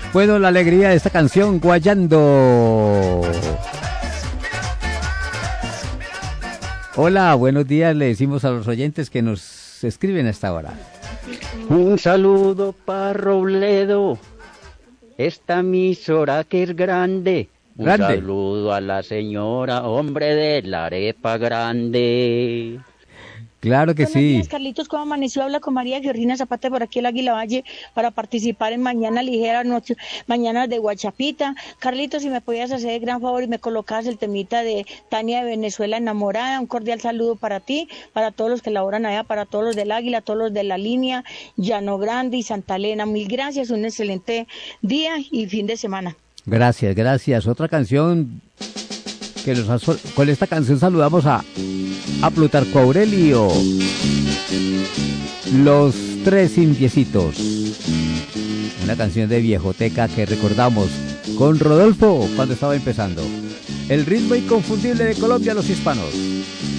Bueno, la alegría de esta canción, Guayando. Hola, buenos días, le decimos a los oyentes que nos escriben a esta hora. Un saludo para Robledo, esta emisora que es grande. Un saludo a la señora, hombre de la arepa grande. Claro que Buenos sí. días, Carlitos, ¿cómo amaneció? Habla con María Georgina Zapata por aquí el Águila Valle para participar en Mañana Ligera, Mañana de Guachapita. Carlitos, si me podías hacer el gran favor y me colocabas el temita de Tania de Venezuela enamorada, un cordial saludo para ti, para todos los que laboran allá, para todos los del Águila, todos los de la línea, Llano Grande y Santa Elena. Mil gracias, un excelente día y fin de semana. Gracias, gracias. Otra canción que con esta canción saludamos a Plutarco Aurelio, Los Tres Indiecitos, una canción de viejoteca que recordamos con Rodolfo cuando estaba empezando. El ritmo inconfundible de Colombia, los hispanos.